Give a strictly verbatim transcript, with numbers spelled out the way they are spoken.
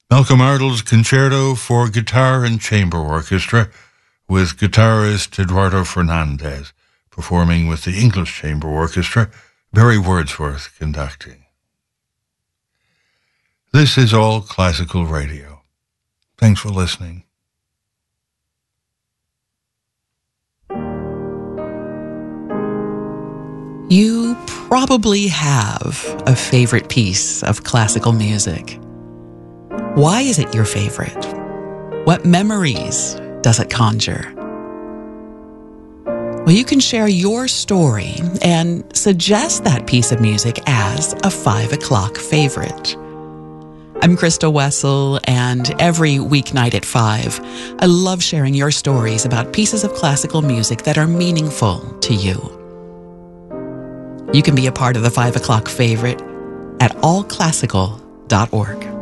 Malcolm Ardle's Concerto for Guitar and Chamber Orchestra with guitarist Eduardo Fernandez, performing with the English Chamber Orchestra, Barry Wordsworth conducting. This is All Classical Radio. Thanks for listening. You probably have a favorite piece of classical music. Why is it your favorite? What memories does it conjure? Well, you can share your story and suggest that piece of music as a five o'clock favorite. I'm Krista Wessel, and every weeknight at five, I love sharing your stories about pieces of classical music that are meaningful to you. You can be a part of the five o'clock favorite at all classical dot org.